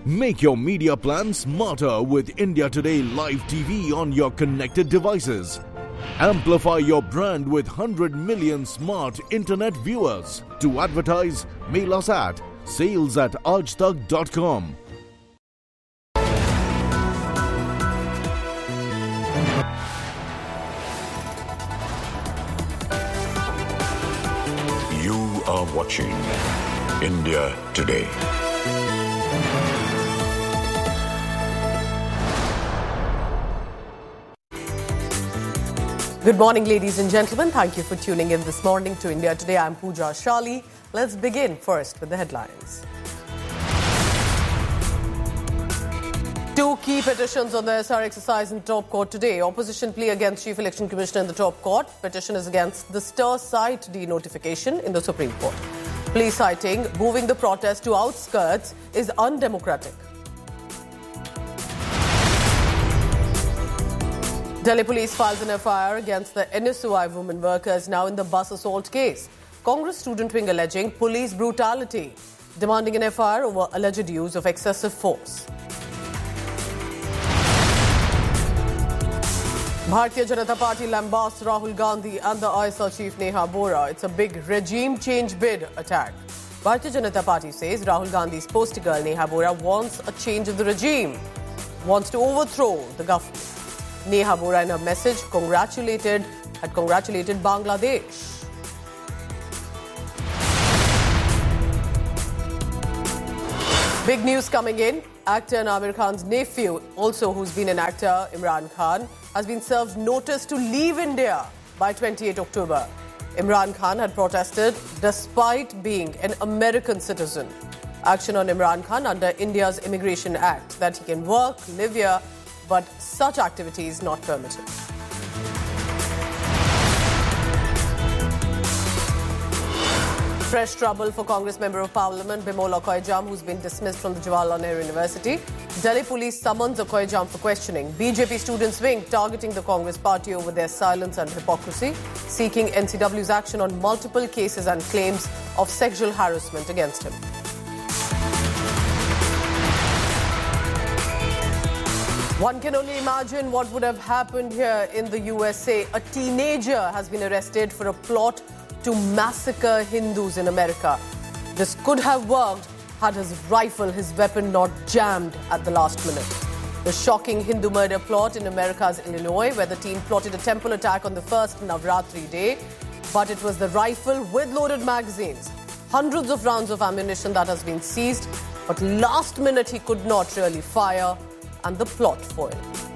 Make your media plan smarter with India Today Live TV on your connected devices. Amplify your brand with 100 million smart internet viewers. To advertise, mail us at sales@aajtak.com. You are watching India Today. Good morning, ladies and gentlemen. Thank you for tuning in this morning to India Today. I'm Pooja Shali. Let's begin first with the headlines. Two key petitions on the SR exercise in top court today. Opposition plea against Chief Election Commissioner in the top court. Petition is against the Stir site denotification in the Supreme Court. Plea citing moving the protest to outskirts is undemocratic. Delhi police files an FIR against the NSUI women workers now in the bus assault case. Congress student wing alleging police brutality, demanding an FIR over alleged use of excessive force. Bharatiya Janata Party lambasts Rahul Gandhi and the ISA chief Neha Bora. It's a big regime change bid attack. Bharatiya Janata Party says Rahul Gandhi's poster girl Neha Bora wants a change of the regime, wants to overthrow the government. Neha Bora in her message congratulated Bangladesh. Big news coming in. Actor and Aamir Khan's nephew, also who's been an actor, Imran Khan, has been served notice to leave India by 28 October. Imran Khan had protested despite being an American citizen. Action on Imran Khan under India's Immigration Act that he can work, live here, but such activities not permitted. Fresh trouble for Congress Member of Parliament Bimol Okoijam, who's been dismissed from the Jawaharlal Nehru University. Delhi police summons Okoijam for questioning. BJP students wing targeting the Congress party over their silence and hypocrisy, seeking NCW's action on multiple cases and claims of sexual harassment against him. One can only imagine what would have happened here in the USA. A teenager has been arrested for a plot to massacre Hindus in America. This could have worked had his rifle, his weapon, not jammed at the last minute. The shocking Hindu murder plot in America's Illinois, where the team plotted a temple attack on the first Navratri day, but it was the rifle with loaded magazines, hundreds of rounds of ammunition that has been seized, but last minute he could not really fire, and the plot foiled.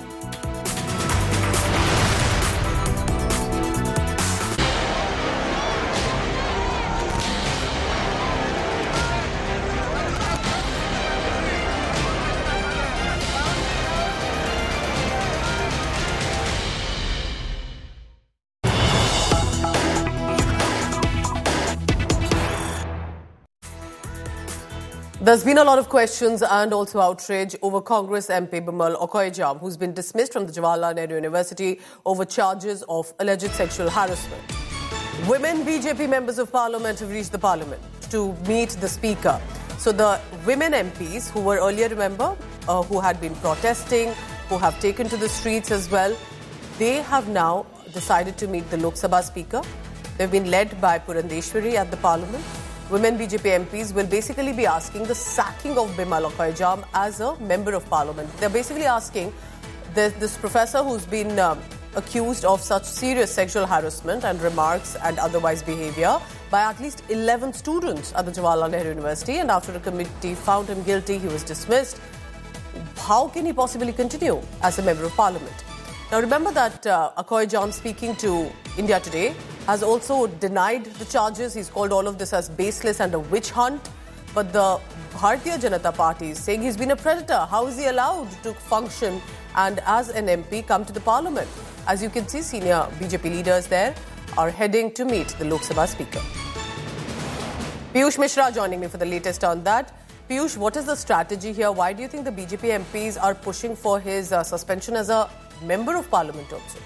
There's been a lot of questions and also outrage over Congress MP Bimal Okoijam, who's been dismissed from the Jawaharlal Nehru University over charges of alleged sexual harassment. Women BJP members of parliament have reached the parliament to meet the speaker. So the women MPs who were earlier, remember, who had been protesting, who have taken to the streets as well, they have now decided to meet the Lok Sabha speaker. They've been led by Purandeshwari at the parliament. Women BJP MPs will basically be asking the sacking of Bimal Okoijam as a member of parliament. They're basically asking this professor who's been accused of such serious sexual harassment and remarks and otherwise behavior by at least 11 students at the Jawaharlal Nehru University, and after a committee found him guilty, he was dismissed. How can he possibly continue as a member of parliament? Now remember that Okoijam, speaking to India Today, has also denied the charges. He's called all of this as baseless and a witch hunt. But the Bharatiya Janata Party is saying he's been a predator. How is he allowed to function and as an MP come to the parliament? As you can see, senior BJP leaders there are heading to meet the Lok Sabha speaker. Piyush Mishra joining me for the latest on that. Piyush, what is the strategy here? Why do you think the BJP MPs are pushing for his suspension as a member of parliament also?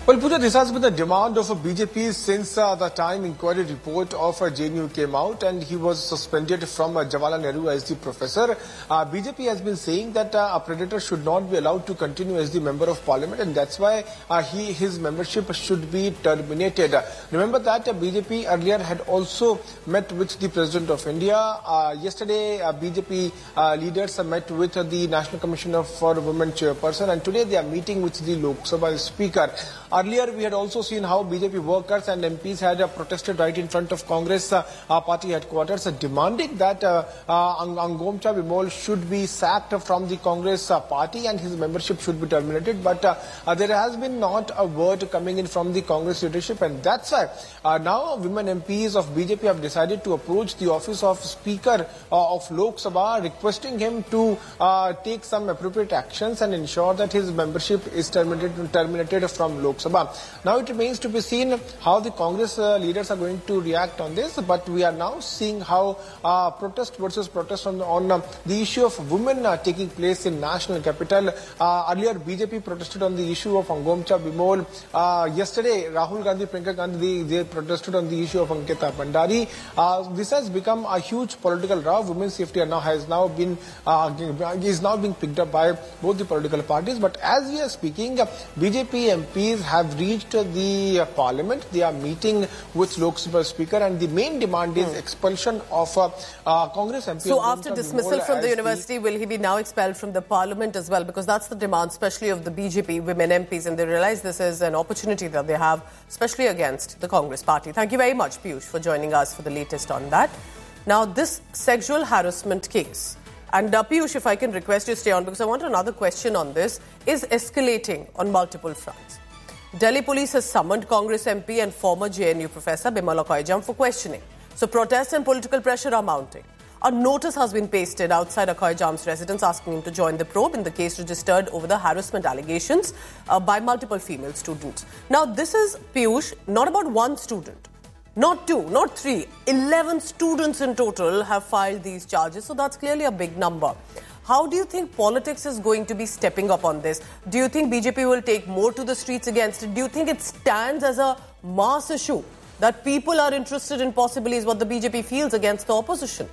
Well, Pooja, this has been the demand of BJP since the time inquiry report of JNU came out and he was suspended from Jawaharlal Nehru as the professor. BJP has been saying that a predator should not be allowed to continue as the member of parliament, and that's why his membership should be terminated. Remember that BJP earlier had also met with the President of India. Yesterday, BJP leaders met with the National Commission for Women chairperson, and today they are meeting with the Lok Sabha speaker. Earlier, we had also seen how BJP workers and MPs had protested right in front of Congress party headquarters, demanding that Angomcha Bimol should be sacked from the Congress party and his membership should be terminated. But there has been not a word coming in from the Congress leadership, and that's why now women MPs of BJP have decided to approach the office of Speaker of Lok Sabha, requesting him to take some appropriate actions and ensure that his membership is terminated from Lok Sabha. Now it remains to be seen how the Congress leaders are going to react on this, but we are now seeing how protest versus protest on the issue of women taking place in national capital. Earlier BJP protested on the issue of Angomcha Bimol. Yesterday Rahul Gandhi, Priyanka Gandhi, they protested on the issue of Ankita Bhandari. This has become a huge political row. Women's safety is now being picked up by both the political parties. But as we are speaking, BJP MPs have reached the parliament. They are meeting with Lok Sabha Speaker, and the main demand is expulsion of Congress MP. So after dismissal from the university, will he be now expelled from the parliament as well? Because that's the demand, especially of the BJP women MPs, and they realize this is an opportunity that they have, especially against the Congress party. Thank you very much, Piyush, for joining us for the latest on that. Now, this sexual harassment case, and Piyush, if I can request you stay on, because I want another question on this, is escalating on multiple fronts. Delhi police has summoned Congress MP and former JNU professor Bimal Akoijam for questioning. So protests and political pressure are mounting. A notice has been pasted outside Akoijam's residence asking him to join the probe in the case registered over the harassment allegations by multiple female students. Now, this is, Piyush, not about one student, not two, not three. 11 students in total have filed these charges. So that's clearly a big number. How do you think politics is going to be stepping up on this? Do you think BJP will take more to the streets against it? Do you think it stands as a mass issue that people are interested in possibly is what the BJP feels against the opposition?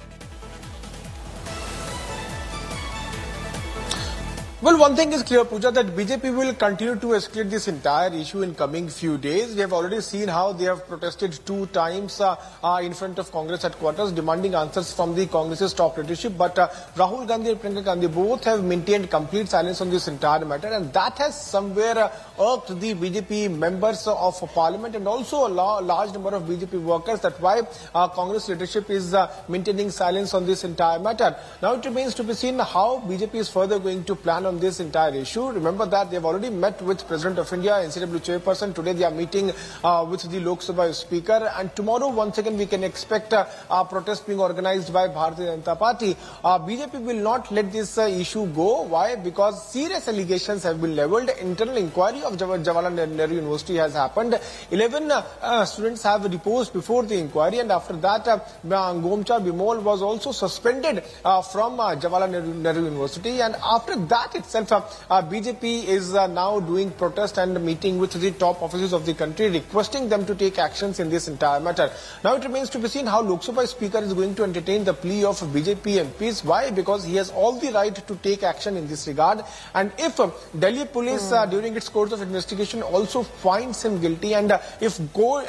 Well, one thing is clear, Pooja, that BJP will continue to escalate this entire issue in coming few days. We have already seen how they have protested 2 times in front of Congress headquarters, demanding answers from the Congress's top leadership. But Rahul Gandhi and Priyanka Gandhi both have maintained complete silence on this entire matter, and that has somewhere irked the BJP members of parliament and also a large number of BJP workers. That's why Congress leadership is maintaining silence on this entire matter. Now it remains to be seen how BJP is further going to plan on this entire issue. Remember that they've already met with President of India, NCW chairperson. Today they are meeting with the Lok Sabha Speaker, and tomorrow once again we can expect a protest being organized by Bharatiya Janata Party. BJP will not let this issue go. Why? Because serious allegations have been leveled. Internal inquiry of Jawaharlal Nehru University has happened. 11 students have deposed before the inquiry, and after that Angomcha Bimol was also suspended from Jawaharlal Nehru University, and after that itself, BJP is now doing protest and meeting with the top officers of the country, requesting them to take actions in this entire matter. Now it remains to be seen how Lok Sabha Speaker is going to entertain the plea of BJP MPs. Why? Because he has all the right to take action in this regard. And if Delhi police during its course of investigation also finds him guilty, and if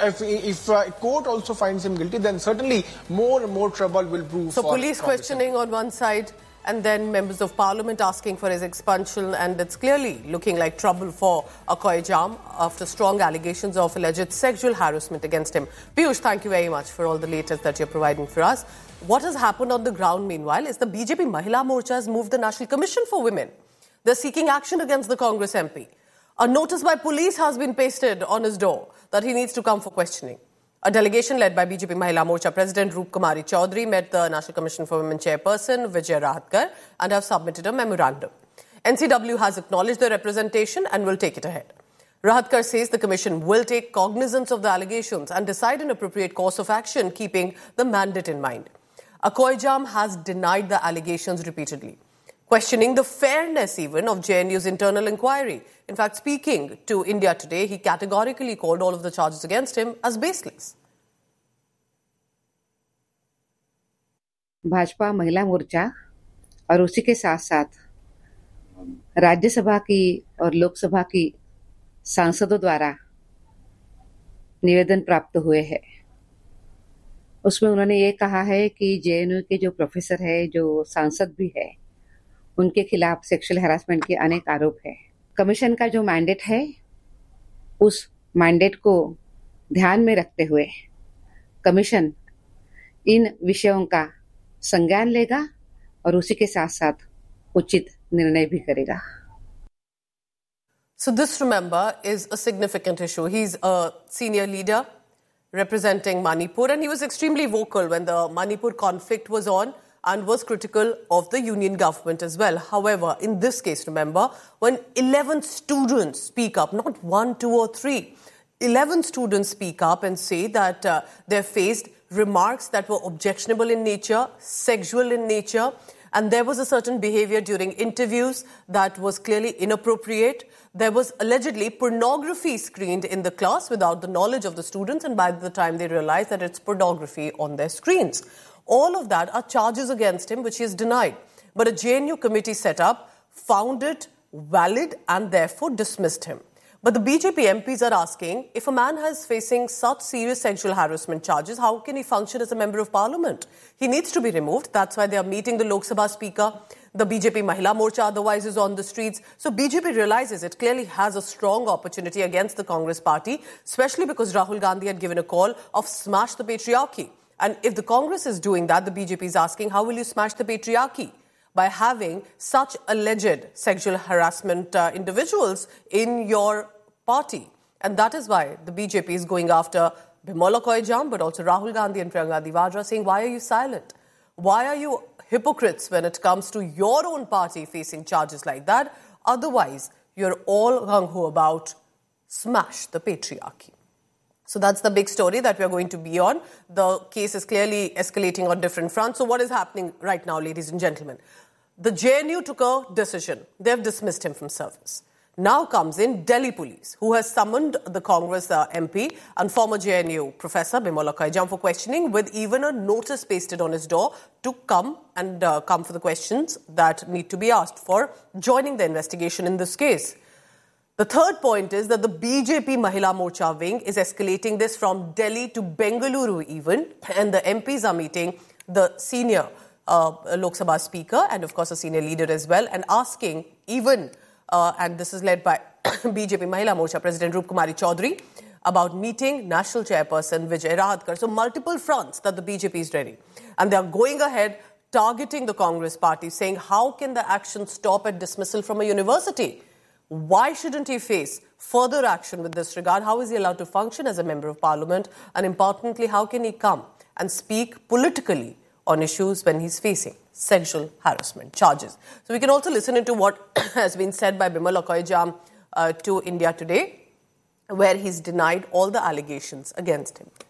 court also finds him guilty, then certainly more and more trouble will brew. So police questioning on one side, and then members of parliament asking for his expulsion, and it's clearly looking like trouble for Akoijam after strong allegations of alleged sexual harassment against him. Piyush, thank you very much for all the latest that you're providing for us. What has happened on the ground meanwhile is the BJP Mahila Morcha has moved the National Commission for Women. They're seeking action against the Congress MP. A notice by police has been pasted on his door that he needs to come for questioning. A delegation led by BJP Mahila Morcha President Roop Kumari Chaudhary met the National Commission for Women Chairperson Vijay Rahatkar and have submitted a memorandum. NCW has acknowledged the representation and will take it ahead. Rahatkar says the Commission will take cognizance of the allegations and decide an appropriate course of action, keeping the mandate in mind. Akoijam has denied the allegations repeatedly. questioning the fairness even of JNU's internal inquiry. In fact, speaking to India Today, he categorically called all of the charges against him as baseless. Bhajpa महिला मोर्चा और उसी के साथ साथ राज्यसभा की और लोकसभा की सांसदों द्वारा निवेदन प्राप्त हुए हैं। उसमें उन्होंने ये कहा है कि जेएनयू के जो प्रोफेसर है, जो सांसद भी है, उनके खिलाफ सेक्सुअल हैरासमेंट के अनेक आरोप है। कमीशन का जो मैंडेट है, उस मैंडेट को ध्यान में रखते हुए कमीशन इन विषयों का संज्ञान लेगा और उसी के साथ साथ उचित निर्णय भी करेगा। So this, remember, is a significant issue. He's a senior leader representing Manipur, and he was extremely vocal when the Manipur conflict was on and was critical of the union government as well. However, in this case, remember, when 11 students speak up, not 1, 2 or 3, 11 students speak up and say that they've faced remarks that were objectionable in nature, sexual in nature, and there was a certain behavior during interviews that was clearly inappropriate. There was allegedly pornography screened in the class without the knowledge of the students, and by the time they realized that it's pornography on their screens. All of that are charges against him, which he has denied. But a JNU committee set up found it valid and therefore dismissed him. But the BJP MPs are asking, if a man is facing such serious sexual harassment charges, how can he function as a member of parliament? He needs to be removed. That's why they are meeting the Lok Sabha Speaker. The BJP Mahila Morcha otherwise is on the streets. So BJP realizes it clearly has a strong opportunity against the Congress party, especially because Rahul Gandhi had given a call of smash the patriarchy. And if the Congress is doing that, the BJP is asking, how will you smash the patriarchy? By having such alleged sexual harassment individuals in your party. And that is why the BJP is going after Bimal Koijam, but also Rahul Gandhi and Priyanka Gandhi Vadra, saying, why are you silent? Why are you hypocrites when it comes to your own party facing charges like that? Otherwise, you're all gung-ho about smash the patriarchy. So that's the big story that we are going to be on. The case is clearly escalating on different fronts. So what is happening right now, ladies and gentlemen? The JNU took a decision. They've dismissed him from service. Now comes in Delhi police, who has summoned the Congress MP and former JNU professor Bimal Koijam for questioning, with even a notice pasted on his door to come for the questions that need to be asked for joining the investigation in this case. The third point is that the BJP Mahila Morcha wing is escalating this from Delhi to Bengaluru even, and the MPs are meeting the senior Lok Sabha Speaker and of course a senior leader as well, and asking even, and this is led by BJP Mahila Morcha President Roopkumari Chaudhary, about meeting National Chairperson Vijay Radkar. So multiple fronts that the BJP is ready. And they are going ahead targeting the Congress party, saying how can the action stop at dismissal from a university? Why shouldn't he face further action with this regard? How is he allowed to function as a member of parliament? And importantly, how can he come and speak politically on issues when he's facing sexual harassment charges? So we can also listen into what has been said by Bimal Koijam to India Today, where he's denied all the allegations against him.